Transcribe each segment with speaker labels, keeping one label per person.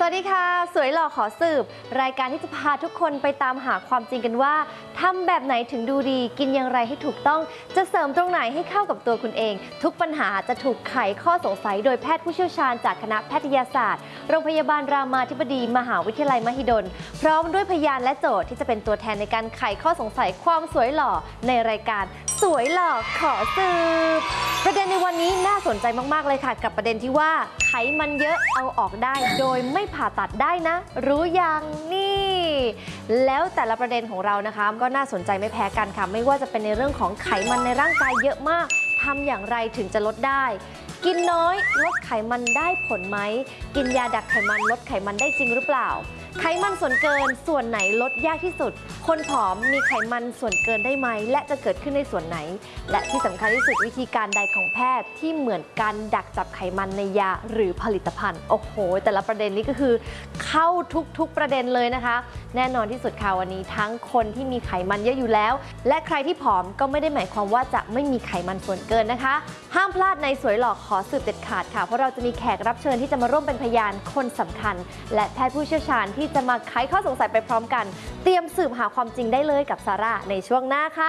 Speaker 1: วัสดีค่ะสวยหล่อขอสืบรายการที่จะพาทุกคนไปตามหาความจริงกันว่าทำแบบไหนถึงดูดีกินอย่างไรให้ถูกต้องจะเสริมตรงไหนให้เข้ากับตัวคุณเองทุกปัญหาจะถูกไขข้อสงสัยโดยแพทย์ผู้เชี่ยวชาญจากคณะแพทยศาสตร์โรงพยาบาลรามาธิบดีมหาวิทยาลัยมหิดลพร้อมด้วยพยานและโจทย์ที่จะเป็นตัวแทนในการไขข้อสงสัยความสวยหล่อในรายการสวยหล่อขอสืบประเด็นในวันนี้น่าสนใจมากๆเลยค่ะกับประเด็นที่ว่าไขมันเยอะเอาออกได้โดยไม่ผ่าตัดได้นะรู้ยังนี่แล้วแต่ละประเด็นของเรานะคะก็น่าสนใจไม่แพ้กันค่ะไม่ว่าจะเป็นในเรื่องของไขมันในร่างกายเยอะมากทำอย่างไรถึงจะลดได้กินน้อยลดไขมันได้ผลไหมกินยาดักไขมันลดไขมันได้จริงหรือเปล่าไขมันส่วนเกินส่วนไหนลดยากที่สุดคนผอมมีไขมันส่วนเกินได้ไหมและจะเกิดขึ้นในส่วนไหนและที่สำคัญที่สุดวิธีการใดของแพทย์ที่เหมือนการดักจับไขมันในยาหรือผลิตภัณฑ์โอ้โหแต่ละประเด็นนี้ก็คือเข้าทุกประเด็นเลยนะคะแน่นอนที่สุดค่ะวันนี้ทั้งคนที่มีไขมันเยอะอยู่แล้วและใครที่ผอมก็ไม่ได้หมายความว่าจะไม่มีไขมันส่วนเกินนะคะห้ามพลาดในสวยหล่อขอสืบเด็ดขาดค่ะเพราะเราจะมีแขกรับเชิญที่จะมาร่วมเป็นพยานคนสำคัญและแพทย์ผู้เชี่ยวชาญที่จะมาไขข้อสงสัยไปพร้อมกันเตรียมสืบหาความจริงได้เลยกับซาร่าในช่วงหน้าค่ะ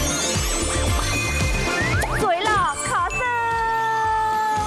Speaker 1: สวยหล่อขอสืบ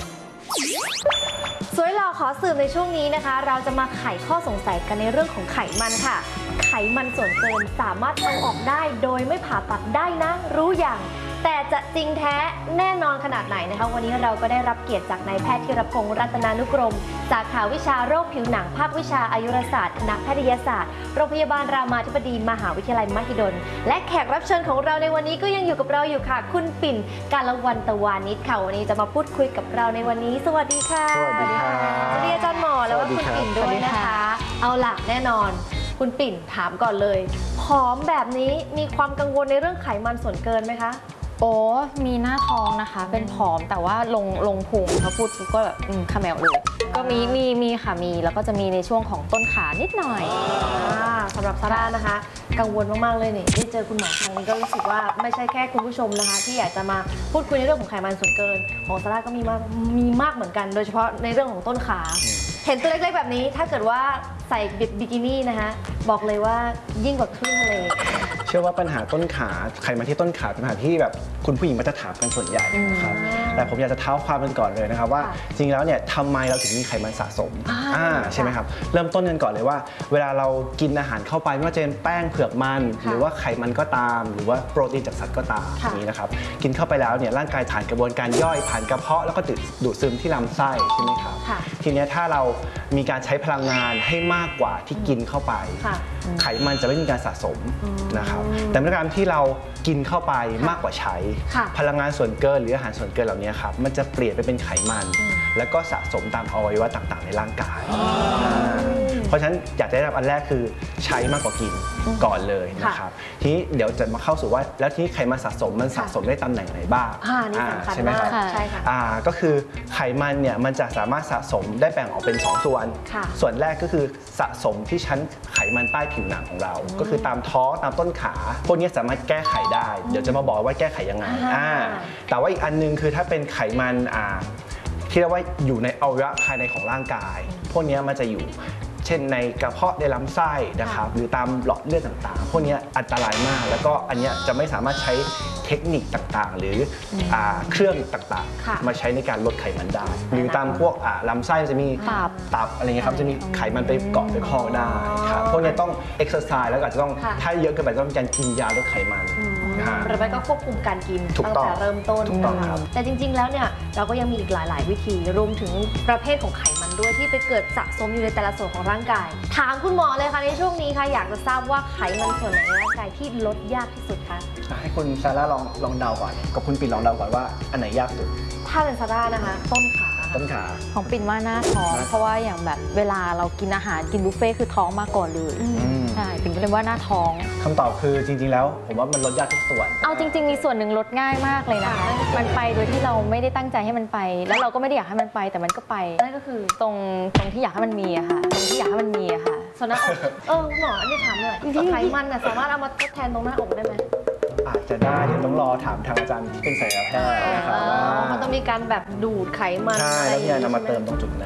Speaker 1: สวยหล่อขอสืบในช่วงนี้นะคะเราจะมาไขข้อสงสัยกันในเรื่องของไขมันค่ะไขมันส่วนเกินสามารถเอาออกได้โดยไม่ผ่าตัดได้นะรู้อย่างแต่จะจริงแท้แน่นอนขนาดไหนนะคะวันนี้เราก็ได้รับเกียรติจากนายแพทย์ธีรพงษ์รัตนานุกรมสาขาวิชาโรคผิวหนังภาควิชาอายุรศาสตร์คณะแพทยศาสตร์โรงพยาบาลรามาธิบดีมหาวิทยาลัยมหิดลและแขกรับเชิญของเราในวันนี้ก็ยังอยู่กับเราอยู่ค่ะคุณปิ่นกาลวรรณตวานิชค่ะวันนี้จะมาพูดคุยกับเราในวันนี้สวัสดีค่ะ
Speaker 2: สวัสดีค่ะ
Speaker 1: สวัสดีอาจารย์หมอแล้วก็คุณปิ่นด้วยนะคะเอาล่ะแน่นอนคุณปิ่นถามก่อนเลยผอมแบบนี้มีความกังวลในเรื่องไขมันส่วนเกินไหมคะ
Speaker 3: โอ้มีหน้าท้องนะคะเป็นผอมแต่ว่าลงพุงเขาพูดก็แบบขมแมวเลยก็มีค่ะมีแล้วก็จะมีในช่วงของต้นขานิดหน่อย
Speaker 1: สำหรับซาร่านะคะกังวลมากๆเลยนี่ได้เจอคุณหมอครั้งนี้ก็รู้สึกว่าไม่ใช่แค่คุณผู้ชมนะคะที่อยากจะมาพูดคุยในเรื่องของไขมันส่วนเกินของซาร่าก็มีมากเหมือนกันโดยเฉพาะในเรื่องของต้นขาเห็นตัวเล็กๆแบบนี้ถ้าเกิดว่าใส่บิกินี่นะคะบอกเลยว่ายิ่งกว่าคลื่นทะเล
Speaker 2: เชื่อว่าปัญหาต้นขาไขมันที่ต้นขาเป็นปัญหาที่แบบคุณผู้หญิงมักจะถามกันส่วนใหญ่นะครับแต่ผมอยากจะเท้าความกันก่อนเลยนะครับว่าจริงแล้วเนี่ยทำไมเราถึงมีไขมันสะสมใช่ไหมครับเริ่มต้นกันก่อนเลยว่าเวลาเรากินอาหารเข้าไปไม่ว่าจะเป็นแป้งเผือกมันหรือว่าไขมันก็ตามหรือว่าโปรตีนจากสัตว์ก็ตามอย่างนี้นะครับกินเข้าไปแล้วเนี่ยร่างกายผ่านกระบวนการย่อยผ่านกระเพาะแล้วก็ดูดซึมที่ลำไส้ใช่ไหมครับทีนี้ถ้าเรามีการใช้พลังงานให้มากกว่าที่กินเข้าไปไขมันจะไม่มีการสะสมนะครับแต่เมื่อการที่เรากินเข้าไปมากกว่าใช้พลังงานส่วนเกินหรืออาหารส่วนเกินเหล่านี้ครับมันจะเปลี่ยนไปเป็นไขมันแล้วก็สะสมตามอวัยวะต่างๆในร่างกายเพราะฉะนั้นอยากจะแนะนำอันแรกคือใช้มากกว่ากินก่อนเลยนะครับทีนี้เดี๋ยวจะมาเข้าสู่ว่าแล้วที่ไขมันสะสมมันสะสมได้ตำแหน่งไหนบ้าง
Speaker 1: ใช่ไหมครับ
Speaker 3: ใช่ค่ะ
Speaker 2: ก็คือไขมันเนี่ยมันจะสามารถสะสมได้แบ่งออกเป็น2ส่วนส่วนแรกก็คือสะสมที่ชั้นไขมันใต้ผิวหนังของเราก็คือตามท้องตามต้นขาพวกนี้สามารถแก้ไขได้เดี๋ยวจะมาบอกว่าแก้ไขยังไงแต่ว่าอีกอันนึงคือถ้าเป็นไขมันที่เรียกว่าอยู่ในอวัยวะภายในของร่างกายพวกนี้มันจะอยู่เช่นในกระเพาะในลำไส้นะครับหรือตามหลอดเลือดต่างๆพวกนี้อันตรายมากแล้วก็อันนี้จะไม่สามารถใช้เทคนิคต่างๆหรือเครื่องต่างๆมาใช้ในการลดไขมันได้หรือตามพวกลำไส้จะมีตับอะไรเงี้ยครับจะมีไขมันไปเกาะไปพอกได้ครับพวกนี้ต้องเอ็กซ์ไซส์แล้วก็อาจจะต้องถ้าเยอะเกินไปต้องการกินยาลดไขมัน
Speaker 1: หรือไม่ก็ควบคุมการกินตั้งแต่เริ่มต้นแต่จริงๆแล้วเนี่ยเราก็ยังมีอีกหลายๆวิธีรวมถึงประเภทของไขมันด้วยที่ไปเกิดสะสมอยู่ในแต่ละส่วนของร่างกายถามคุณหมอเลยค่ะในช่วงนี้ค่ะอยากจะทราบว่าไขมันส่วนไหนในร่างกายที่ลดยากที่สุดคะ
Speaker 2: ให้คุณซาร่าลองเดาก่อนกับคุณปิ่นลองเดาก่อนว่าอันไหนยากสุด
Speaker 1: ถ้าเป็นซาร่านะคะต้นขา
Speaker 3: ของปิ่นว่าหน้าท้องเพราะว่าอย่างแบบเวลาเรากินอาหารกินบุฟเฟ่คือท้องมาก่อนเลยใช่ปิ่นก็เลยว่าหน้าท้อง
Speaker 2: คำตอบคือจริงๆแล้วผมว่ามันลดยากทุกส่วน
Speaker 3: เอาจริงๆมีส่วนหนึ่งลดง่ายมากเลยนะคะมันไปโดยที่เราไม่ได้ตั้งใจให้มันไปแล้วเราก็ไม่ได้อยากให้มันไปแต่มันก็ไป
Speaker 1: นั่นก็คือ
Speaker 3: ตรงที่อยากให้มันมีอะค่ะตรงที่อยากให้มันมีอะค่ะ
Speaker 1: ส่วนหน้าอกหมออันนี้ถามเลยไขมันสามารถเอามาทดแทนตรงหน้าอกได้ไหม
Speaker 2: อาจจะได้เดี๋ยวต้องรอถามทางอาจารย์ที่เป็นศัลยแพทย์นะครับว่า
Speaker 1: มันต้องมีการแบบดูดไขมัน
Speaker 2: ใช่แล้วมีการนำมาเติมตรงจุดนั้น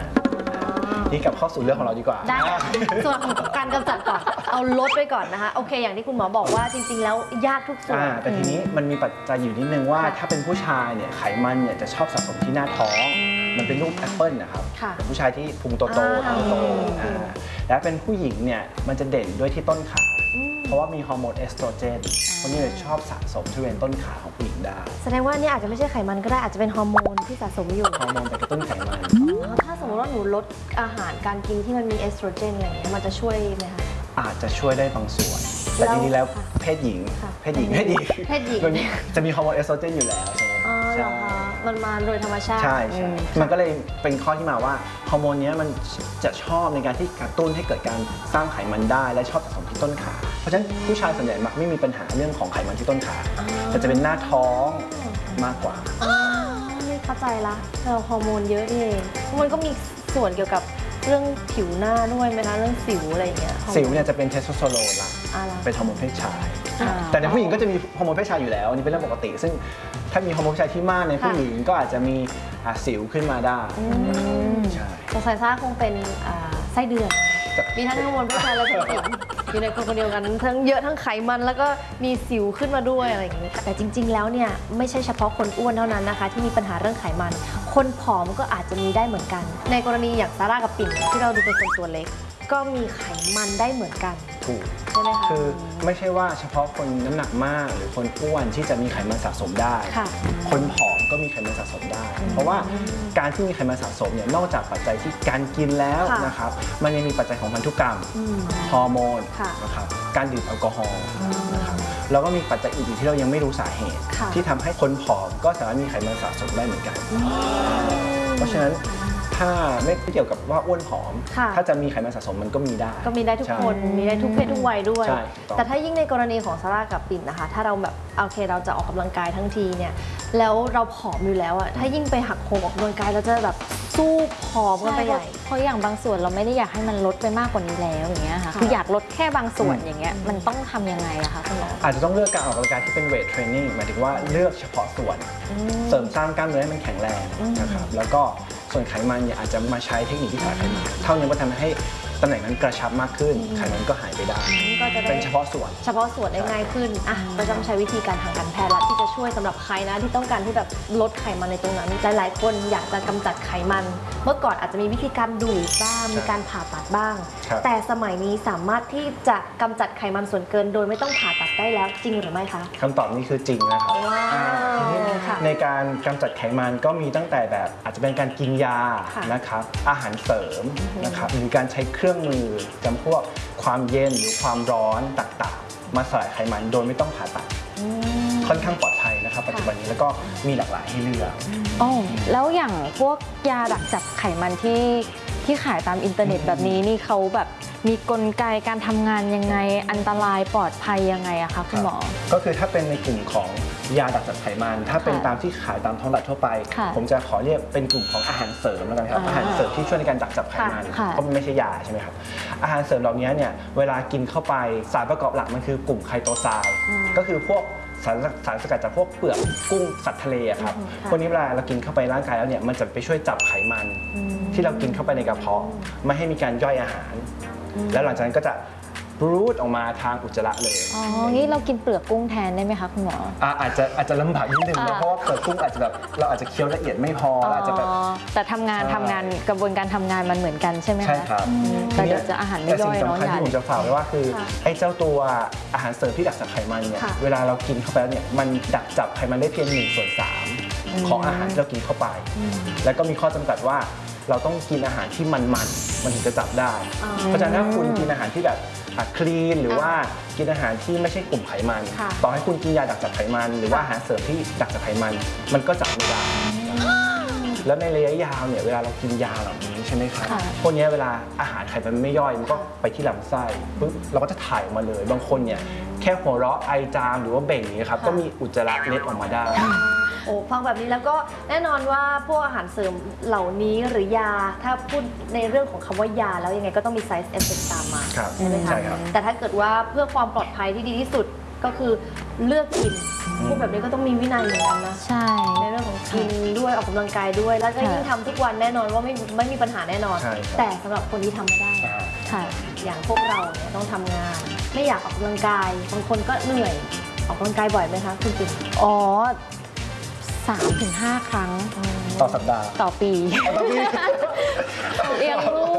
Speaker 2: ที่กลับเข้าสู่เรื่องของเราดีกว่า
Speaker 1: ได้ค่ะส่วนของการกำจัดก่อนเอาลดไปก่อนนะคะโอเคอย่างที่คุณหมอบอกว่าจริงๆแล้วยากทุกส่วน
Speaker 2: แต่ทีนี้มันมีปัจจัยอยู่นิดนึงว่าถ้าเป็นผู้ชายเนี่ยไขมันเนี่ยจะชอบสะสมที่หน้าท้องมันเป็นรูปแอปเปิลนะครับ
Speaker 1: ค่ะ
Speaker 2: เป็นผู้ชายที่พุงโตๆท้องโตและเป็นผู้หญิงเนี่ยมันจะเด่นด้วยที่ต้นขาเพราะว่ามีฮอร์โมนเอสโตรเจนคนนี้จะชอบสะสมที่บริเวณต้นขาของผู้หญิงได้
Speaker 1: แสดงว่านี่อาจจะไม่ใช่ไขมันก็ได้อาจจะเป็นฮอร์โมนที่สะสมอยู่
Speaker 2: ฮอร์โมนไปกระตุ้นไขมัน
Speaker 1: ถ้าสมมติว่าหนูลดอาหารการกินที่มันมีเอสโตรเจนอะไรอย่างเงี้ยมันจะช่วยไหมคะ
Speaker 2: อาจจะช่วยได้บางส่วน แต่ทีนี้แล้ว
Speaker 1: ค่ะ
Speaker 2: เพศหญิง
Speaker 1: ค่ะ
Speaker 2: เพศหญิง
Speaker 1: เพศหญิง
Speaker 2: มันจะมีฮอร์โมนเอสโตรเจนอยู่แล้วใช่ไหม
Speaker 1: อ๋อเหรอคะมันมาโดยธรรมชาติ
Speaker 2: ใช่ใช่มันก็เลยเป็นข้อที่มาว่าฮอร์โมนนี้มันจะชอบในการที่กระตุ้นให้เกิดการสร้างไขมันได้และชอบสะสมที่ต้นขา เพราะฉะนั้นผู้ชายส่วนใหญ่มักไม่มีปัญหาเรื่องของไขมันที่ต้นขาแต่จะเป็นหน้าท้องมากกว่า
Speaker 1: ไม่เข้าใจละเราฮอร์โมนเยอะนี่เองมันก็มีส่วนเกี่ยวกับเรื่องผิวหน้าด้วยไหมคะเรื่องสิวอะไรอย่างเงี้ย
Speaker 2: สิวเนี่ยจะเป็นเทสโทสเตอโรนละ
Speaker 1: อะไร
Speaker 2: เป็นฮอร์โมนเพศชาย
Speaker 3: อ่า
Speaker 2: แต่ในผู้หญิงก็จะมีฮอร์โมนเพศชายอยู่แล้วอันนี้เป็นเรื่องปกติ ซึ่งถ้ามีฮอร์โมนเพศชายที่มากในผู้หญิงก็อาจจะมีสิวขึ้นมาได้ใช่
Speaker 1: สงสัยซ่าคงเป็นไส้เดือนมีทั้งฮอร์โมนเพศชายและเพศหญิงอยู่ในคนคนเดียวกันทั้งเยอะทั้งไขมันแล้วก็มีสิวขึ้นมาด้วยอะไรอย่างนี้แต่จริง ๆ แล้วเนี่ยไม่ใช่เฉพาะคนอ้วนเท่านั้นนะคะที่มีปัญหาเรื่องไขมัน คนผอมก็อาจจะมีได้เหมือนกัน ในกรณีอย่างซาร่ากับปิ่นที่เราดูเป็นคนตัวเล็ก ก็มีไขมันได้เหมือนกัน
Speaker 2: ถูก
Speaker 1: ใช่ไหมคะ
Speaker 2: คือไม่ใช่ว่าเฉพาะคนน้ำหนักมากหรือคนอ้วนที่จะมีไขมันสะสมได้
Speaker 1: ค่ะ
Speaker 2: คนผอมก็มีไขมันสะสมได้ เพราะว่าการที่มีไขมันสะสมเนี่ยนอกจากปัจจัยที่การกินแล้ว
Speaker 1: ค่ะ
Speaker 2: นะครับ มันยังมีปัจจัยของพันธุกรรม ฮอร์โมน
Speaker 1: ค่ะ
Speaker 2: นะครับการดื่มแอลกอฮอล์นะครับแล้วก็มีปัจจัยอื่นๆที่เรายังไม่รู้สาเหตุ
Speaker 1: ค่ะ
Speaker 2: ที่ทำให้คนผอมก็สามารถมีไขมันสะสมได้เหมือนกัน เพราะฉะนั้นถ้าไม่เกี่ยวกับว่าอ้วนผอม
Speaker 1: ค่ะ
Speaker 2: ถ้าจะมีไขมันสะสมมันก็มีได้
Speaker 1: ก็มีได้ทุกคน มีได้ทุกเพศทุกวัยด้วย
Speaker 2: ใช่ถูกต้อง
Speaker 1: แต่ถ้ายิ่งในกรณีของซาร่ากับปิ่นนะคะ ถ้าเราแบบโอเคเราจะออกกำลังกายทั้งทีเนี่ย แล้วเราผอมอยู่แล้วอะถ้ายิ่งไปหักโหมออกกำลังกายเราจะแบบสู้ผอมกันไปใหญ่
Speaker 3: เพราะอย่างบางส่วนเราไม่ได้อยากให้มันลดไปมากกว่านี้แล้วอย่างเงี้ยค่ะ
Speaker 1: ค่ะ
Speaker 3: คืออยากลดแค่บางส่วนอย่างเงี้ยมันต้องทำยังไงอะคะคุณหมอ
Speaker 2: อาจจะต้องเลือกการออกกำลังกายที่เป็นเวทเทรนนิ่งหมายถึงว่าเลือกเฉพาะส่วน เสริมสร้างกล้ามเนื้อให้มันแข็งแรงนะครับแล้วก็ส่วนไขมันเนี่ยอาจจะมาใช้เทคนิคที่ถ่ายไขมันเท่านี้ก็ทำให้ตำแหน่งนั้นกระชับมากขึ้นไขมันก็หายไปได้
Speaker 1: ก็จะได้
Speaker 2: เป็นเฉพาะส่วน
Speaker 1: เฉพาะส่วนได้ง่ายขึ้นอ่ะก็ต้องใช้วิธีการทางการแพทย์ละที่จะช่วยสำหรับใครนะที่ต้องการที่แบบลดไขมันในตรงนั้น หลายๆ คนอยากจะกำจัดไขมัน เมื่อก่อนอาจจะมีวิธีการดูดบ้าง มีการผ่าตัดบ้าง
Speaker 2: ครับ
Speaker 1: แต่สมัยนี้สามารถที่จะกำจัดไขมันส่วนเกิน โดยไม่ต้องผ่าตัดได้แล้วจริงหรือไม่คะ
Speaker 2: คำตอบนี้คือจริงนะครับ
Speaker 1: ว้าว
Speaker 2: ทีนี้
Speaker 1: ค่ะ
Speaker 2: ในการกำจัดไขมันก็มีตั้งแต่แบบอาจจะเป็นการกินยา
Speaker 1: ค่ะ
Speaker 2: นะครับอาหารเสริมนะครับหรือการใช้เครื่องมือจำพวกความเย็นหรือความร้อนต่างๆมาสลายไขมันโดยไม่ต้องผ่าตัดค่อนข้างปลอดภัยนะครับปัจจุบันนี้แล้วก็มีหลากหลายให้เลือก
Speaker 3: อ๋อแล้วอย่างพวกยาดักจับไขมันที่ขายตามอินเทอร์เน็ตแบบนี้นี่เขาแบบมีกลไกการทำงานยังไงอันตรายปลอดภัยยังไงอะคะคุณหมอ
Speaker 2: ก็คือถ้าเป็นในกลุ่มของยาดักจับไขมัน ถ้าเป็นตามที่ขายตามท้องตลาดทั่วไป
Speaker 3: ค่ะ
Speaker 2: ผมจะขอเรียกเป็นกลุ่มของอาหารเสริมแล้วกันครับ
Speaker 3: อ่า
Speaker 2: อาหารเสริมที่ช่วยในการดักจับไขมัน
Speaker 3: ค่ะ
Speaker 2: เพราะมันไม่ใช่ยาใช่ไหมครับอาหารเสริมเหล่านี้เนี่ยเวลากินเข้าไปสารประกอบหลักมันคือกลุ่มไคโตซานก็คือพวกสารสกัดจากพวกเปลือกกุ้งสัตว์ทะเลอะครับพวกนี้เวลาเรากินเข้าไปร่างกายแล้วเนี่ยมันจะไปช่วยจับไขมันที่เรากินเข้าไปในกระเพาะไม่ให้มีการย่อยอาหาร แล้วหลังจากนั้นก็จะรูดออกมาทางอุจจาระเลย
Speaker 3: อ๋อนี่เรากินเปลือกกุ้งแทนได้ไหมคะคุณหมอ
Speaker 2: อาจจะลำบากนิดนึงนะเพราะว่าเปลือกกุ้งอาจจะแบบเราอาจจะเคี้ยวละเอียดไม่พอเราอาจจะแบบ
Speaker 3: แต่ทำงาน
Speaker 2: ใช่
Speaker 3: กระบวนการทำงานมันเหมือนกันใช่ไหมคะ
Speaker 2: ใช่ครับ
Speaker 3: แต่เดี๋ยวจะอาหารไม่ย่อย
Speaker 2: แต่สิ่ง
Speaker 3: เนาะ
Speaker 2: สำคัญ
Speaker 3: ยา
Speaker 2: ที่ผมจะฝากไว้ว่าคือ
Speaker 1: ค่ะ
Speaker 2: ไอ้เจ้าตัวอาหารเสริมที่ดักจับไขมันเนี่ย
Speaker 1: ค่ะ
Speaker 2: เวลาเรากินเข้าไปแล้วเนี่ยมันดักจับไขมันได้เพียง1/3ของอาหารที่เรากินเข้าไป แล้วก็มีข้อจำกัดว่าเราต้องกินอาหารที่มันถึงจะจับได้ เพราะฉะนั้นถ้าคุณกินอาหารที่แบบคลีนหรือว่ากินอาหารที่ไม่ใช่กลุ่มไขมัน
Speaker 1: ค่ะ
Speaker 2: ต่อให้คุณกินยาดักจับไขมัน หรือว่าอาหารเสริมที่ดักจับไขมัน มันก็จับไม่ได้ แล้วในระยะยาวเนี่ยเวลาเรากินยาเหล่านี้ใช่ไหมครับ
Speaker 3: ค่ะ
Speaker 2: พวกนี้เวลาอาหารไขมันไม่ย่อยมันก็ไปที่ลำไส้ปุ๊บเราก็จะถ่ายออกมาเลย บางคนเนี่ยแค่หัวเราะไอจามหรือว่าเบ่งอย่างนี้ยครับก็มีอุจจาระเล็ดออกมาได้
Speaker 1: โอ้ฟังแบบนี้แล้วก็แน่นอนว่าพวกอาหารเสริมเหล่านี้หรือยาถ้าพูดในเรื่องของคำว่ายาแล้วยังไงก็ต้องมี side effect ตามมา
Speaker 2: ครับ
Speaker 1: ใช่ไหมคะ
Speaker 2: ใช่ครับ
Speaker 1: แต่ถ้าเกิดว่าเพื่อความปลอดภัยที่ดีที่สุดก็คือเลือกกินพวกแบบนี้ก็ต้องมีวินัยเหมือนกันนะ
Speaker 3: ใช่
Speaker 1: ในเรื่องของกินด้วยออกกำลังกายด้วย แล้วก็ยิ่งทำทุกวันแน่นอนว่าไม่มีปัญหาแน่นอน
Speaker 2: ใช่ครับ
Speaker 1: แต่สำหรับคนที่ทำไม่ได้
Speaker 3: ค่ะ
Speaker 1: อย่างพวกเราเนี่ยต้องทำงาน ไม่อยากออกกำลังกายบางคนก็เหนื่อยออกกำลังกายบ่อยไหมคะคุณปิ่น
Speaker 3: อ๋อ 3-5 ครั้ง
Speaker 2: ต่อสัปดาห์
Speaker 3: ต่อปี เลี้ยงลู